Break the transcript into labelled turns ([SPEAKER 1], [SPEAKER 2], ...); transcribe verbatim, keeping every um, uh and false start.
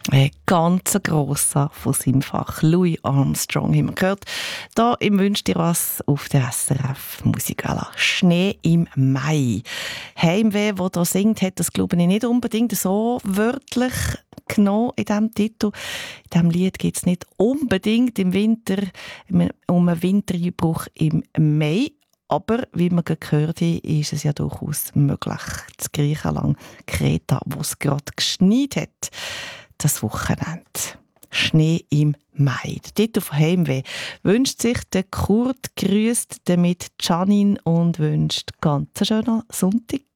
[SPEAKER 1] Ein ganz grosser von seinem Fach. Louis Armstrong haben wir gehört. Da im «Wünsch dir was» auf der S R F Musikgala. Schnee im Mai. Heimweh, wo da singt, hat das, glaube ich, nicht unbedingt so wörtlich genommen in diesem Titel. In diesem Lied geht es nicht unbedingt im Winter um einen Wintereinbruch im Mai. Aber, wie wir gehört haben, ist es ja durchaus möglich. Das Griechenland, Kreta, wo es gerade geschneit hat, das Wochenende. Schnee im Mai. Der Titel von Heimweh wünscht sich der Kurt, grüßt damit Janine und wünscht ganz einen schönen Sonntag.